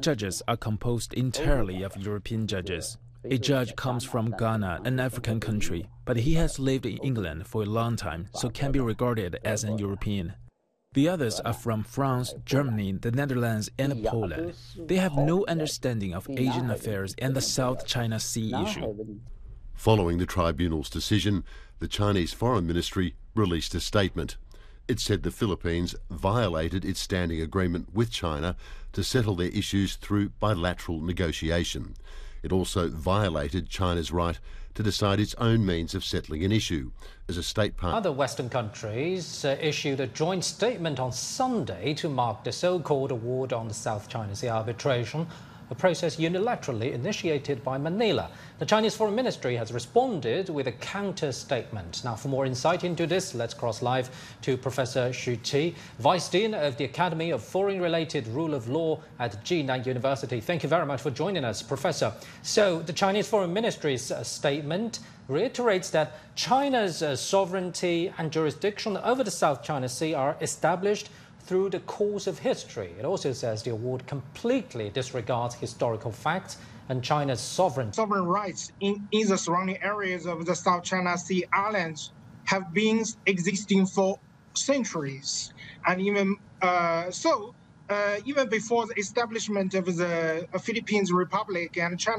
judges are composed entirely of European judges. A judge comes from Ghana, an African country, but he has lived in England for a long time, so can be regarded as an European. The others are from France, Germany, the Netherlands, and Poland. They have no understanding of Asian affairs and the South China Sea issue. Following the tribunal's decision, the Chinese Foreign Ministry released a statement. It said the Philippines violated its standing agreement with China to settle their issues through bilateral negotiation. It also violated China's right to decide its own means of settling an issue as a state partner. Other Western countries issued a joint statement on Sunday to mark the so-called award on the South China Sea arbitration, a process unilaterally initiated by Manila. The Chinese Foreign Ministry has responded with a counter-statement. Now, for more insight into this, let's cross live to Professor Xu Qi, Vice Dean of the Academy of Foreign-Related Rule of Law at Jinan University. Thank you very much for joining us, Professor. So, the Chinese Foreign Ministry's statement reiterates that China's sovereignty and jurisdiction over the South China Sea are established through the course of history. It also says the award completely disregards historical facts and China's sovereign rights in the surrounding areas of the South China Sea islands have been existing for centuries. And even even before the establishment of the Philippines Republic, and China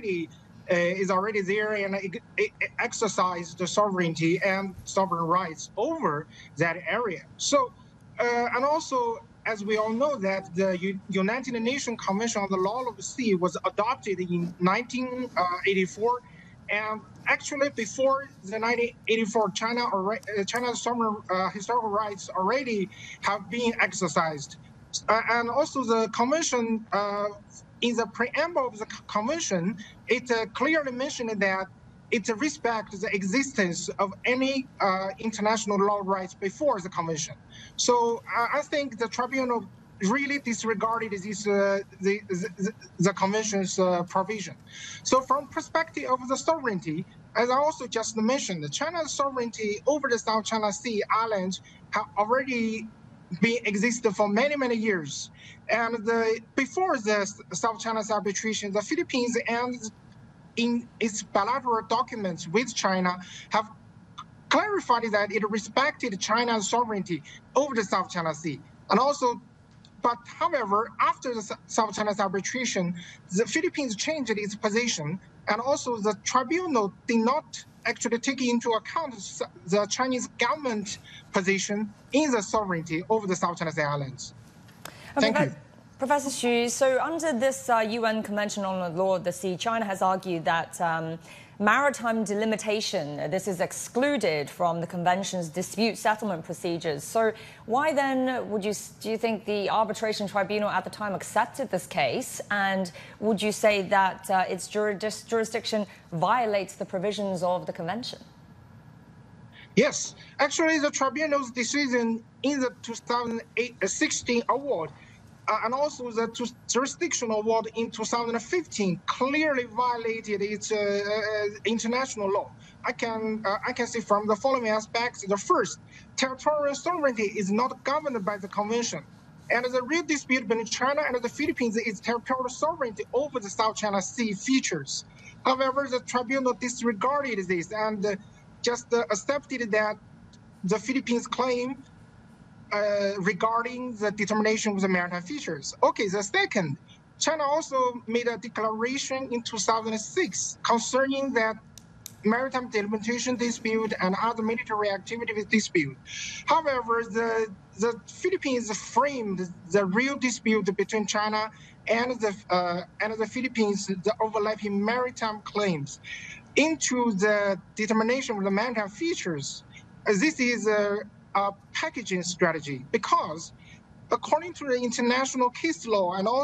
is already there and exercised the sovereignty and sovereign rights over that area. So, and also, as we all know, that the United Nations Convention on the Law of the Sea was adopted in 1984, and actually before the 1984, China's sovereign historical rights already have been exercised, and also the convention. In the preamble of the convention, it clearly mentioned that it respects the existence of any international law rights before the convention. So I think the tribunal really disregarded this, the convention's provision. So from perspective of the sovereignty, as I also just mentioned, China's sovereignty over the South China Sea islands have already been existed for many, many years. And before the South China Sea arbitration, the Philippines and in its bilateral documents with China have clarified that it respected China's sovereignty over the South China Sea. And also, but however, after the South China Sea arbitration, the Philippines changed its position, and also the tribunal did not actually take into account the Chinese government position in the sovereignty over the South China Sea islands. Thank you. Professor Xu, so under this UN Convention on the Law of the Sea, China has argued that maritime delimitation, this is excluded from the Convention's dispute settlement procedures. So why then do you think the arbitration tribunal at the time accepted this case? And would you say that its jurisdiction violates the provisions of the Convention? Yes, actually the tribunal's decision in the 2016 award and also the jurisdiction award in 2015 clearly violated its international law. I can see from the following aspects. The first, territorial sovereignty is not governed by the convention, and the real dispute between China and the Philippines is territorial sovereignty over the South China Sea features. However, the tribunal disregarded this and just accepted that the Philippines claim regarding the determination of the maritime features. Okay, the second, China also made a declaration in 2006 concerning that maritime delimitation dispute and other military activity dispute. However, the Philippines framed the real dispute between China and the Philippines, the overlapping maritime claims, into the determination of the maritime features. This is a packaging strategy, because according to the international case law and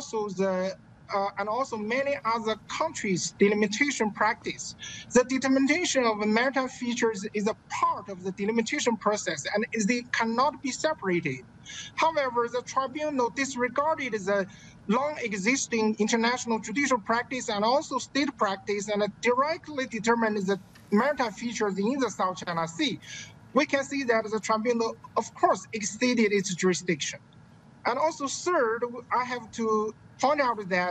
also many other countries' delimitation practice, the delimitation of maritime features is a part of the delimitation process and it cannot be separated. However, the tribunal disregarded the long-existing international judicial practice and also state practice and directly determined the maritime features in the South China Sea. We can see that the tribunal, of course, exceeded its jurisdiction. And also, third, I have to point out that